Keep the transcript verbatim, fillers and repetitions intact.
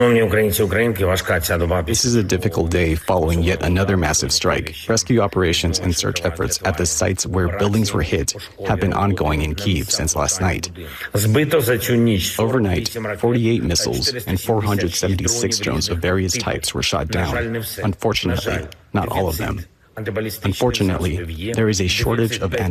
This is a difficult day following yet another massive strike. Rescue operations and search efforts at the sites where buildings were hit have been ongoing in Kyiv since last night. Overnight, forty-eight missiles and four hundred seventy-six drones of various types were shot down. Unfortunately, not all of them. Unfortunately, there is a shortage of